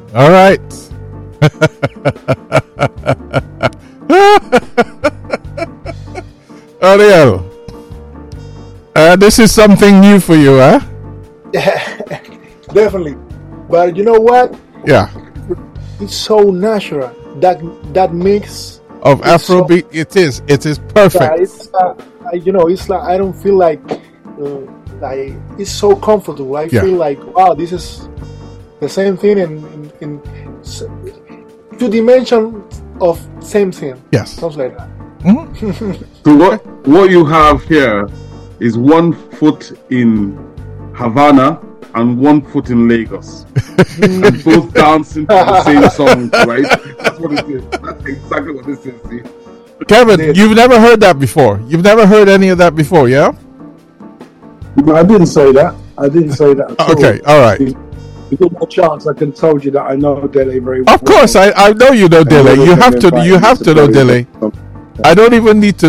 All right. Ariel, this is something new for you, huh? Definitely. But you know what? Yeah. It's so natural. That mix Of Afrobeat, it is perfect. yeah, it's it's like I don't feel like it's so comfortable. I Yeah. feel like wow, this is the same thing in two dimensions of same thing. Yes. Something like that. So what you have here is 1 foot in Havana and 1 foot in Lagos, and both dancing to the same song, right? That's what it is. That's exactly what this is. See? Kevin, you've never heard that before. You've never heard any of that before, yeah? But I didn't say that. At all. Okay, all right. If you give me a chance, I can told you that I know Dele very well. Of course, I know you know Dele. You have to know Dele. I don't even need to